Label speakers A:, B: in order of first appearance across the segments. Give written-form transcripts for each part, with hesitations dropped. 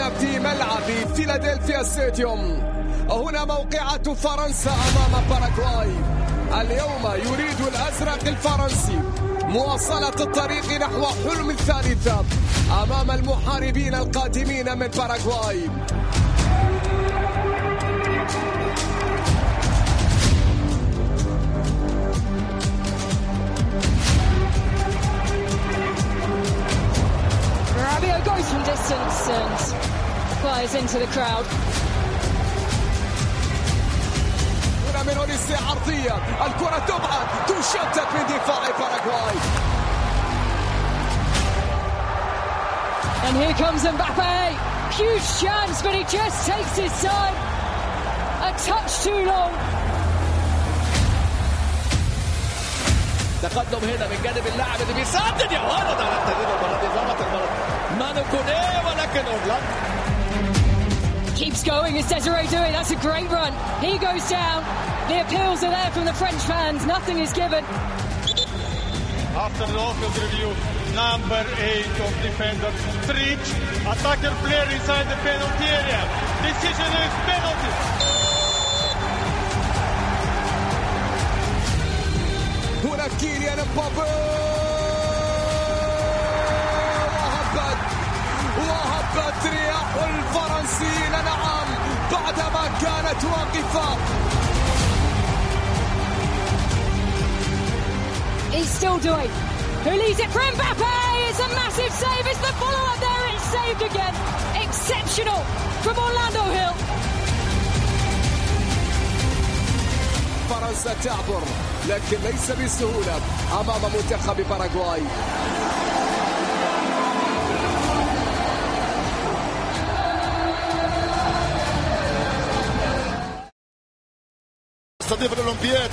A: هنا في ملعب فيلادلفيا ستاديوم، هنا موقعة فرنسا أمام باراغواي. اليوم يريد الأزرق الفرنسي مواصلة الطريق نحو حلم الثالثة أمام المحاربين القادمين من باراغواي.
B: Rabiot goes from distance and flies into the crowd.
A: هنا من أوليسي عرضية، الكرة تبعد، تشتت من دفاع باراغواي.
B: And here comes Mbappe. Huge chance, but he just takes his time. A touch too long.
C: تقدم هنا من جانب اللاعب اللي بيسدد، يا ولد على التغيير المرة دي ضغط المرة مانو كوني، ولكن أورلاندو
B: Keeps going, is Desiree doing? That's a great run. He goes down. The appeals are there from the French fans. Nothing is given.
D: After the off-field review, number 8 of defender, Stric, attacker player inside the penalty area. Decision is penalty.
A: هنا كيليان مبابي، وهبت رياح الفرنسيين، نعم، بعدما كانت واقفة.
B: He's still doing. Who leads it for Mbappe? It's a massive save. It's the follow-up there. It's saved again. Exceptional from Orlando Hill.
A: فرنسا تعبر لكن ليس بسهولة أمام منتخب باراغواي.
E: استضيف الأولمبياد.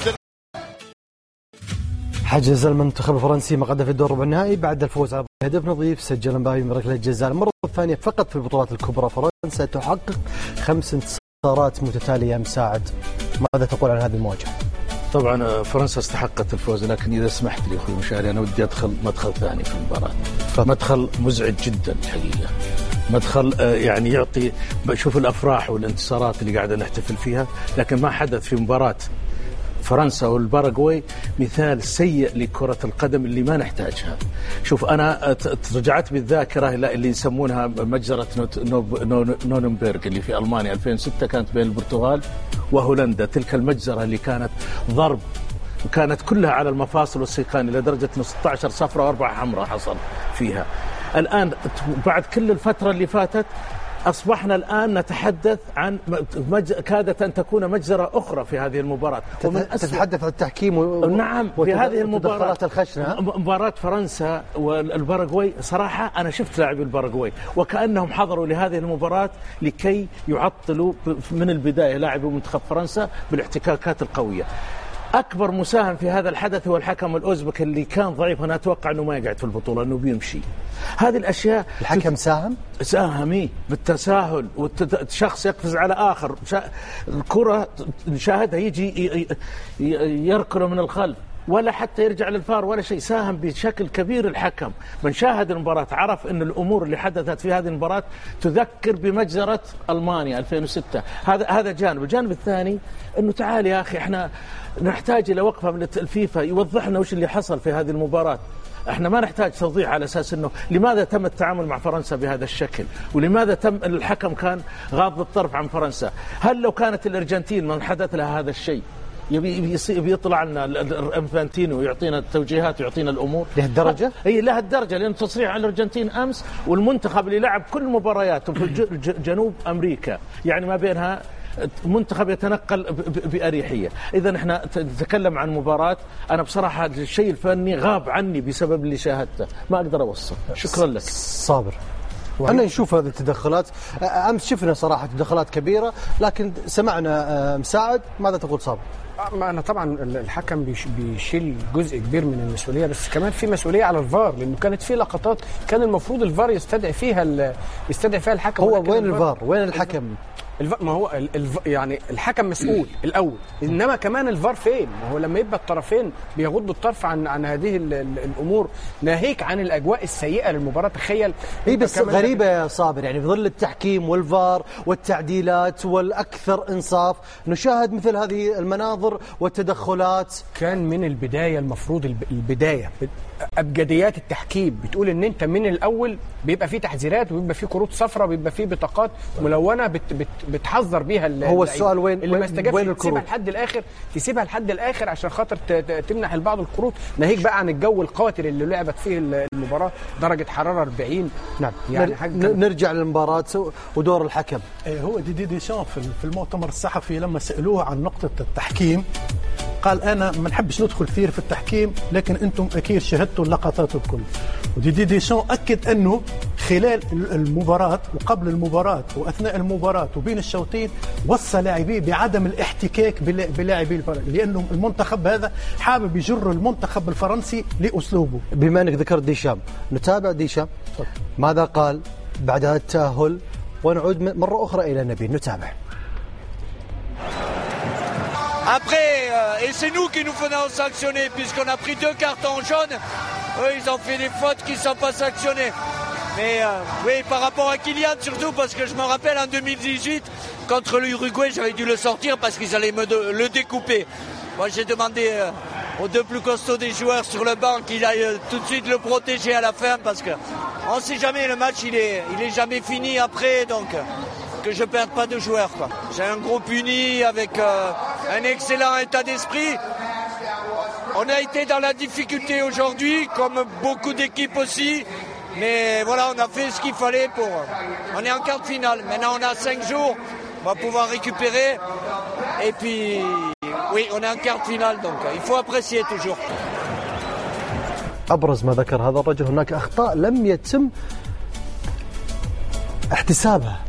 F: حجز المنتخب الفرنسي مقعده في الدور ربع النهائي بعد الفوز على هدف نظيف سجل مبابي من ركلة جزاء المرة الثانية فقط في البطولات الكبرى. فرنسا تحقق 5 انتصارات متتالية. مساعد، ماذا تقول عن هذه المواجهة؟
G: طبعا فرنسا استحقت الفوز، لكن إذا سمحت لي أخوي مشاري أنا ودي أدخل مدخل ثاني في المباراة. مدخل مزعج جدا الحقيقة، مدخل يعني يعطي، شوف الأفراح والانتصارات اللي قاعدة نحتفل فيها، لكن ما حدث في مباراة فرنسا والباراغواي مثال سيء لكرة القدم اللي ما نحتاجها. شوف أنا رجعت بالذاكرة اللي يسمونها مجزرة نورنبرغ اللي في ألمانيا 2006، كانت بين البرتغال وهولندا. تلك المجزرة اللي كانت ضرب وكانت كلها على المفاصل والسيقان إلى درجة 16 صفرة و4 حمراء حصل فيها. الآن بعد كل الفترة اللي فاتت أصبحنا الآن نتحدث عن كادت أن تكون مجزرة أخرى في هذه المباراة.
F: تتحدث عن التحكيم
G: نعم في هذه المباراة
F: الخشنة.
G: مباراة فرنسا والباراغواي صراحة أنا شفت لاعبي الباراغواي وكأنهم حضروا لهذه المباراة لكي يعطلوا من البداية لاعبي منتخب فرنسا بالاحتكاكات القوية. أكبر مساهم في هذا الحدث هو الحكم الأوزبك اللي كان ضعيف. أنا أتوقع أنه ما يقعد في البطولة، أنه بيمشي. هذه الأشياء
F: الحكم ساهم
G: بالتساهل، والشخص يقفز على آخر، الكرة نشاهدها يجي يركله من الخلف ولا حتى يرجع للفار ولا شيء. ساهم بشكل كبير الحكم. من شاهد المباراة عرف أن الأمور اللي حدثت في هذه المباراة تذكر بمجزرة ألمانيا 2006. هذا جانب. الجانب الثاني أنه تعال يا أخي احنا نحتاج إلى وقفة من الفيفا يوضح لنا وش اللي حصل في هذه المباراة. احنا ما نحتاج توضيح على اساس انه لماذا تم التعامل مع فرنسا بهذا الشكل، ولماذا تم الحكم كان غاض الطرف عن فرنسا. هل لو كانت الارجنتين من حدث لها هذا الشيء يبي يطلع لنا انفانتينو ويعطينا التوجيهات ويعطينا الامور
F: لهالدرجه؟
G: اي لهالدرجه، لان تصريح على الارجنتين امس والمنتخب اللي لعب كل مبارياته في جنوب امريكا، يعني ما بينها منتخب يتنقل بأريحية. إذا احنا نتكلم عن مباراة أنا بصراحة الشيء الفني غاب عني بسبب اللي شاهدته، ما أقدر أوصل. شكرا لك
F: صابر. أنا نشوف هذه التدخلات. أمس شفنا صراحة تدخلات كبيرة، لكن سمعنا مساعد. ماذا تقول صابر؟
H: أنا طبعا الحكم بيشيل جزء كبير من المسؤولية، بس كمان في مسؤولية على الفار، لأنه كانت في لقطات كان المفروض الفار يستدعي فيها الحكم.
F: هو وين الفار؟ وين الحكم؟
H: ما هو يعني الحكم مسؤول الاول، انما كمان الفار فين؟ ما هو لما يبقى الطرفين بيغضوا الطرف عن هذه الامور، ناهيك عن الاجواء السيئه للمباراه. تخيل
F: هي بس غريبه يا صابر، يعني في ظل التحكيم والفار والتعديلات والاكثر انصاف نشاهد مثل هذه المناظر والتدخلات.
H: كان من البدايه المفروض البدايه ابجديات التحكيم بتقول ان انت من الاول بيبقى فيه تحذيرات وبيبقى فيه كروت صفراء وبيبقى فيه بطاقات ملونه بتحذر بيها.
F: هو السؤال وين
H: اللي ما استجابش
F: الكروت؟
H: تسيبها لحد الاخر عشان خاطر تمنح البعض الكروت، ناهيك بقى عن الجو القاتل اللي لعبت فيه المباراه، درجه حراره 40.
F: نعم
H: يعني
F: نرجع للمباراه ودور الحكم.
G: هو ديشان في المؤتمر الصحفي لما سالوه عن نقطه التحكيم قال انا ما نحبش ندخل كثير في التحكيم، لكن انتم اكيد شاهدتوا اللقطات الكل. ديشان اكد انه خلال المباراه وقبل المباراه واثناء المباراه وبين الشوطين وصى لاعبيه بعدم الاحتكاك بلاعبي الفرنسي، لانه المنتخب هذا حابب يجر المنتخب الفرنسي لاسلوبه.
F: بما انك ذكرت ديشام، نتابع ديشام ماذا قال بعد هذا التاهل ونعود مره اخرى الى نبيل. نتابع.
E: Après, et c'est nous qui nous faisons sanctionner puisqu'on a pris 2 cartons jaunes. Eux, ils ont fait des fautes qui ne sont pas sanctionnées. Mais oui, par rapport à Kylian surtout, parce que je me rappelle en 2018, contre l'Uruguay, j'avais dû le sortir parce qu'ils allaient le découper. Moi, j'ai demandé aux 2 plus costauds des joueurs sur le banc qu'ils aillent tout de suite le protéger à la fin parce qu'on ne sait jamais, le match il est jamais fini après, donc que je ne perde pas de joueurs, quoi. J'ai un groupe uni avec un excellent état d'esprit. On a été dans la difficulté aujourd'hui, comme beaucoup d'équipes aussi. Mais voilà, on a fait ce qu'il fallait pour... On est en quart de finale. Maintenant, on a 5 jours. On va pouvoir récupérer. Et puis, oui, on est en quart de finale. Donc, il faut apprécier toujours.
F: أبرز ما ذكر هذا الرجل، هناك أخطاء لم يتم احتسابها.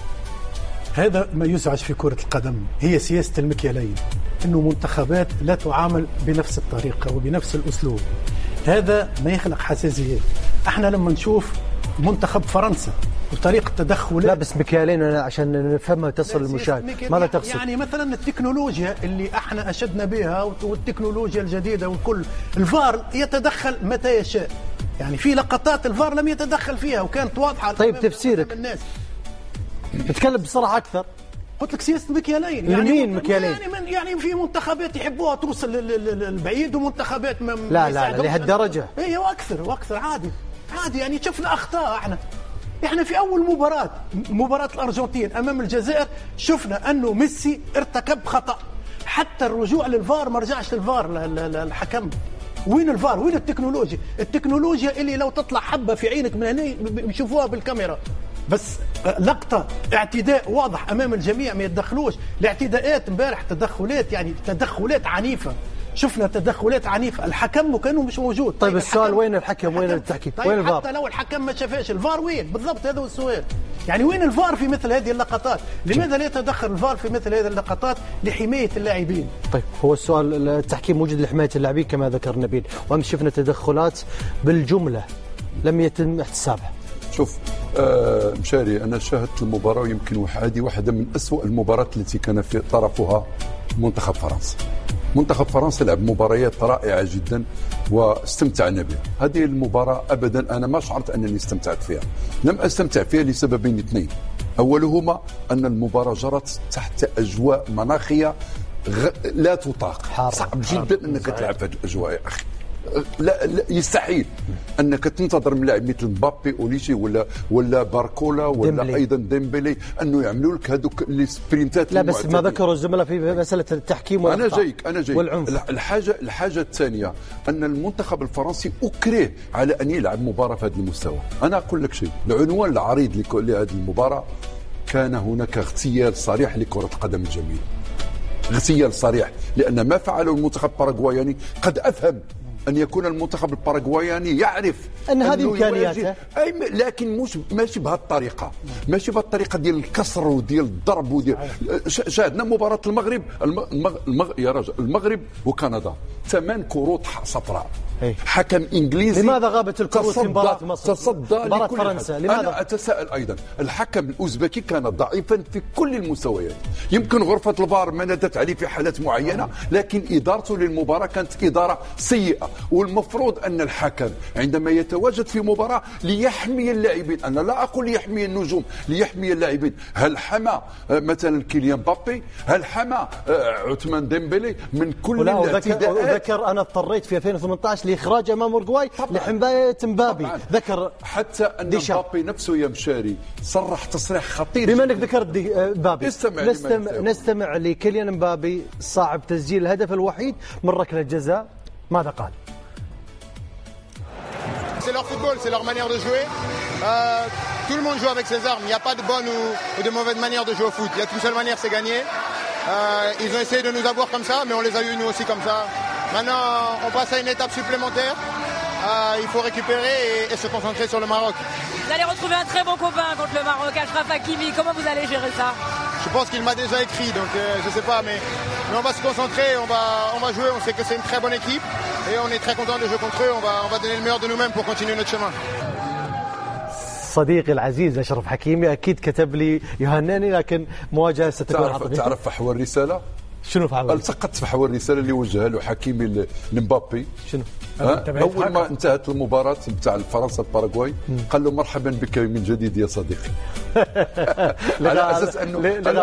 G: هذا ما يزعج في كرة القدم، هي سياسة المكيالين، إنه منتخبات لا تعامل بنفس الطريقة وبنفس الأسلوب. هذا ما يخلق حساسيات. احنا لما نشوف منتخب فرنسا وطريقة تدخل،
F: لا بس مكيالين عشان نفهمها تصل المشاهد، ماذا تقصد؟
G: يعني مثلا التكنولوجيا اللي احنا أشدنا بها والتكنولوجيا الجديدة والكل، الفار يتدخل متى يشاء. يعني في لقطات الفار لم يتدخل فيها وكانت واضحة.
F: طيب تفسيرك الناس نتكلم بصراحة أكثر.
G: قلت لك سياسة مكيالين.
F: يعني مكيالين
G: يعني في منتخبات يحبوها توصل للبعيد ومنتخبات
F: لا لهالدرجة.
G: ايه واكثر عادي يعني شفنا اخطاء. احنا في اول مباراة الارجنتين امام الجزائر شفنا انه ميسي ارتكب خطأ، حتى الرجوع للفار ما رجعش للفار الحكم. وين الفار؟ وين التكنولوجيا اللي لو تطلع حبة في عينك من هنا بيشوفوها بالكاميرا. بس لقطة اعتداء واضح أمام الجميع، ما يتدخلوش. الاعتداءات امبارح تدخلات عنيفة، شفنا تدخلات عنيفة. الحكم كانوا مش موجود.
F: طيب السؤال وين الحكم؟ وين التحكيم؟
G: طيب
F: وين الفار؟
G: حتى لو الحكم ما شافش الفار وين بالضبط؟ هذا هو السؤال. يعني وين الفار في مثل هذه اللقطات؟ لماذا لا يتدخل الفار في مثل هذه اللقطات لحماية اللاعبين؟
F: طيب هو السؤال، التحكيم موجود لحماية اللاعبين كما ذكر نبيل، وأمس شفنا تدخلات بالجملة لم يتم احتسابها.
I: شوف مشاري، أنا شاهدت المباراة ويمكن هذه واحدة من أسوأ المباريات التي كان في طرفها منتخب فرنسا. منتخب فرنسا لعب مباريات رائعة جدا واستمتعنا بها. هذه المباراة أبدا أنا ما شعرت أنني استمتعت فيها. لم أستمتع فيها لسببين اثنين. أولهما أن المباراة جرت تحت أجواء مناخية لا تطاق. صعب جدا أنك تلعب في هذه الأجواء يا أخي. لا يستحيل انك تنتظر من لاعب مثل مبابي اوليشي ولا باركولا ولا ديمبلي. ايضا ديمبلي انه يعملوا لك هذوك السبرينتات.
F: لا بس ما ذكروا الزملاء في مساله التحكيم
I: والاخطاء. انا جايك
F: والعنف.
I: الحاجه الثانيه ان المنتخب الفرنسي اكره على ان يلعب مباراه في هذا المستوى. انا اقول لك شيء، العنوان العريض لهذه المباراه كان هناك اغتيال صريح لكره القدم الجميله. اغتيال صريح، لان ما فعله المنتخب الباراغواياني قد افهم أن يكون المنتخب الباراغواياني يعرف
F: أن هذه إمكانياته،
I: لكن ماشي بهالطريقة، ماشي بهالطريقة ديال الكسر وديال الضرب وديال. شاهدنا مباراة المغرب يا رجل، المغرب وكندا 8 كروت صفراء. حكم انجليزي.
F: لماذا غابت الكروت في مباراة مصر؟
I: تصدى
F: مباراة فرنسا لماذا؟
I: انا اتساءل ايضا، الحكم الاوزبكي كان ضعيفا في كل المستويات، يمكن غرفة الفار ما ندت عليه في حالات معينة، لكن ادارته للمباراة كانت ادارة سيئة. والمفروض ان الحكم عندما يتواجد في مباراة ليحمي اللاعبين، انا لا اقول ليحمي النجوم، ليحمي اللاعبين. هل حمى مثلا كيليان مبابي؟ هل حمى عثمان ديمبلي من كل الاعتداءات؟
F: وذكر انا اضطريت في 2018 لاخراج امام اورجواي لحمايه مبابي. ذكر
I: حتى ان مبابي نفسه يا مشاري صرح تصريح خطير.
F: بما انك ذكرت مبابي نستمع لكيليان مبابي صاحب تسجيل الهدف الوحيد من ركله جزاء. ماذا قال؟
J: C'est leur football, c'est leur manière de jouer. Tout le monde joue avec ses armes. Il n'y a pas de bonne ou de mauvaise manière de jouer au foot. Il y a qu'une seule manière, c'est gagner. Ils ont essayé de nous avoir comme ça, mais on les a eu nous aussi comme ça. Maintenant, on passe à une étape supplémentaire. Il faut récupérer et se concentrer sur le Maroc.
B: Vous allez retrouver un très bon copain contre le Maroc, Achraf Hakimi. Comment vous allez gérer ça?
J: Je pense qu'il m'a déjà écrit, donc je ne sais pas, mais on va se concentrer, on va jouer. On sait que c'est une très bonne équipe et on est très content de jouer contre eux. On va donner le meilleur de nous-mêmes pour continuer notre chemin.
F: صديقي العزيز أشرف حكيمي أكيد كتب لي يهناني، لكن مواجهة ستكون
I: تعرف فحوى الرسالة؟
F: شنو فحوى؟
I: التقطت فحوى الرسالة اللي وجهها له حكيمي لمبابي.
F: شنو؟
I: أول ما انتهت المباراة نتاع فرنسا باراغواي قال له مرحبا بك من جديد يا صديقي. على أساس أنه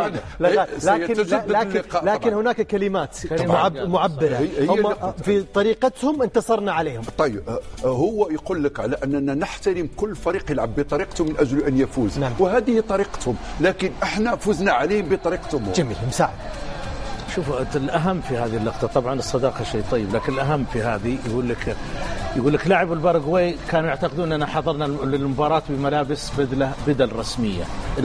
F: لكن هناك كلمات معبرة هم في طريقتهم انتصرنا عليهم.
I: طيب هو يقول لك على أننا نحترم كل فريق يلعب بطريقته من أجل أن يفوز. نعم. وهذه طريقتهم، لكن احنا فزنا عليهم بطريقتهم.
F: جميل مساعد.
G: شوفوا الأهم في هذه اللقطة طبعا الصداقة شيء طيب، لكن الأهم في هذه يقول لك لاعب الباراغواي كانوا يعتقدون أننا حضرنا للمباراة بملابس بدل رسمية،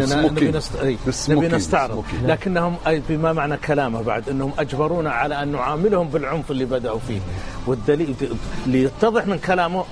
G: نبي نستعرض، لكنهم بما معنى كلامه بعد أنهم أجبرونا على أن نعاملهم بالعنف اللي بدأوا فيه. والدليل اللي يتضح من كلامه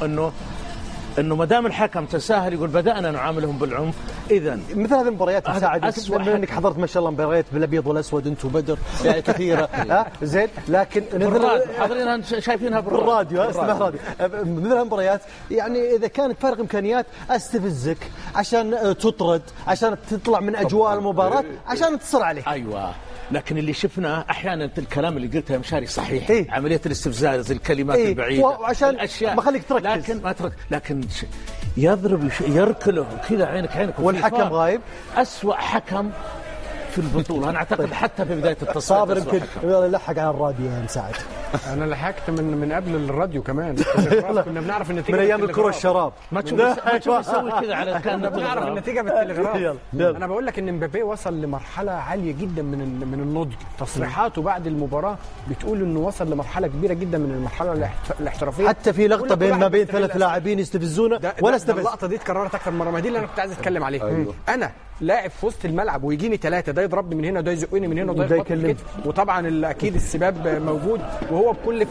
G: انه ما دام الحكم تساهل يقول بدانا نعاملهم بالعنف. اذا
F: مثل هذه المباريات مساعد بما انك حضرت ما شاء الله مباريات بالابيض والاسود انت وبدر يعني كثيره زين، لكن
G: حاضرينها شايفينها
F: بالراديو اسمع راديو. مثل المباريات يعني اذا كانت فارق امكانيات استفزك عشان تطرد، عشان تطلع من اجواء المباراه، عشان تصر عليه.
G: ايوه، لكن اللي شفناه احيانا الكلام اللي قلته يا مشاري صحيح. عمليه الاستفزاز، الكلمات البعيده،
F: وعشان
G: الاشياء
F: ما خليك تركز،
G: لكن ما تركز، لكن يضرب يركله كذا عينك
F: والحكم غايب.
G: أسوأ حكم في البطوله انا اعتقد حتى في بدايه التصويت.
F: صابر يمكن لحق على الراديو يا مساعد.
H: انا لحقت من قبل الراديو كمان. كنا بنعرف النتيجه
F: من ايام الكره الشراب.
G: ما تشوف يسوي كذا على كان
H: بنعرف النتيجه بالتلغراف. انا بقول لك ان مبابي وصل لمرحله عاليه جدا من النضج. تصريحاته بعد المباراه بتقول انه وصل لمرحله كبيره جدا من المرحله الاحترافيه.
F: حتى في لقطه ما بين ثلاث لاعبين يستفزونه ولا استفز.
H: اللقطه دي اتكررت اكثر مره، ما دي اللي انا كنت عايز اتكلم عليها. أيوه. انا لاعب في وسط الملعب ويجيني ثلاثه، ده يضربني من هنا وده يزقني من هنا وده يخبطني، وطبعا اكيد السباب موجود، وهو بكل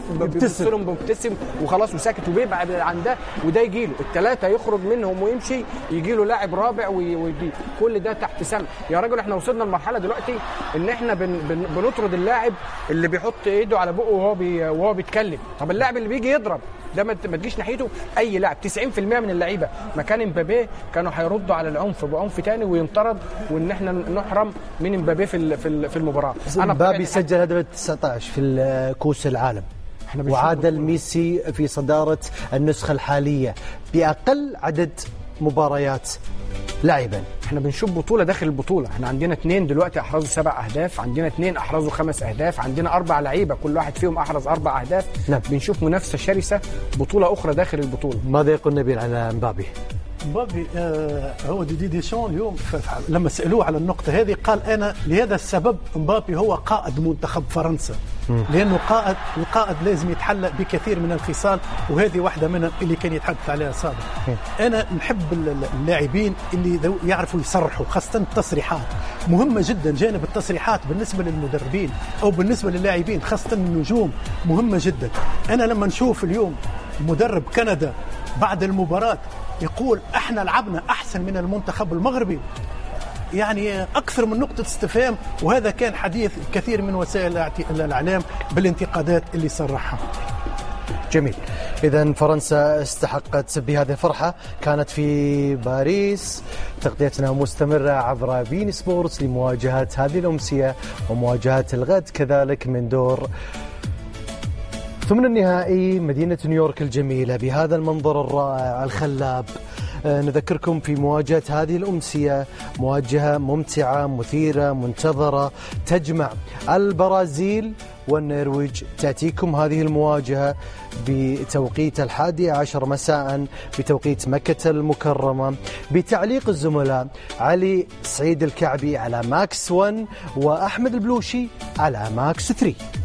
H: بيبتسم وخلاص وساكت وبيبعد عن ده، وده يجي له الثلاثه يخرج منهم ويمشي، يجي له لاعب رابع ويدي كل ده تحت سمع. يا راجل احنا وصلنا لمرحله دلوقتي ان احنا بنطرد اللاعب اللي بيحط ايده على بقه وهو بيتكلم. طب اللاعب اللي بيجي يضرب ده ما تجيش ناحيته. اي لاعب 90% من اللعيبه مكان مبابي كانوا هيردوا على العنف بعنف تاني وينطرد، وان احنا نحرم من مبابي في المباراه.
F: مبابي سجل هدف 19 في كؤوس العالم، وعادل ميسي في صداره النسخه الحاليه باقل عدد مباريات لاعبا.
H: احنا بنشوف بطوله داخل البطوله، احنا عندنا 2 دلوقتي احرزوا 7 اهداف، عندنا 2 احرزوا 5 اهداف، عندنا 4 لعيبه كل واحد فيهم احرز 4 اهداف.
F: نعم.
H: بنشوف منافسه شرسه، بطوله اخرى داخل البطوله.
F: ماذا يقول نبيل على مبابي؟
K: مبابي هو دي ديشان اليوم لما سألوه على النقطة هذه قال أنا لهذا السبب مبابي هو قائد منتخب فرنسا، لأنه القائد لازم يتحلى بكثير من الخصال، وهذه واحدة منها اللي كان يتحدث عليها سابق. أنا نحب اللاعبين اللي يعرفوا يصرحوا، خاصة التصريحات مهمة جدا. جانب التصريحات بالنسبة للمدربين أو بالنسبة للاعبين خاصة النجوم مهمة جدا. أنا لما نشوف اليوم مدرب كندا بعد المباراة يقول احنا لعبنا احسن من المنتخب المغربي، يعني اكثر من نقطه استفهام، وهذا كان حديث كثير من وسائل الاعلام بالانتقادات اللي صرحها.
F: جميل. إذن فرنسا استحقت بهذه الفرحة. كانت في باريس. تغطيتنا مستمرة عبر بين سبورتس لمواجهة هذه الأمسية ومواجهة الغد كذلك من دور ثمن النهائي مدينة نيويورك الجميلة بهذا المنظر الرائع الخلاب. نذكركم في مواجهة هذه الأمسية، مواجهة ممتعة مثيرة منتظرة تجمع البرازيل والنرويج. تأتيكم هذه المواجهة بتوقيت 11 مساء بتوقيت مكة المكرمة، بتعليق الزملاء علي سعيد الكعبي على ماكس 1 وأحمد البلوشي على ماكس 3.